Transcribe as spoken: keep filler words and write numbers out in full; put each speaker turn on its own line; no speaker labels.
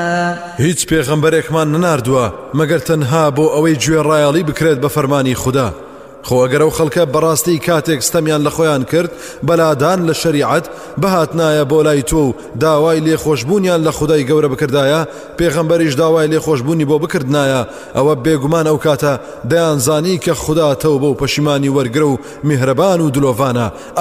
هیچ پێغەمبەرێکمان نەناردووە مەگەر تەنها بۆ ئەوەی گوێڕایەڵی بکرێت بە فەرمانی خوددا. خۆ ئەگەر ئەو خەڵکە بەڕاستی کاتێک ستەمیان لە خۆیان کرد بەلادان لە شەریعەت بەهاتنایە بۆ لای تۆ و داوای لێخۆشببوونیان لە خودای گەورە بکردایە، پێغەمبەریش داوای لێخۆشببوونی بۆ بکردنایە، ئەوە بێگومان ئەو کاتە دەیانزانی کە خوددا تەوبە و پەشیمانی وەرگرە و میهرەبان و دلۆڤانە.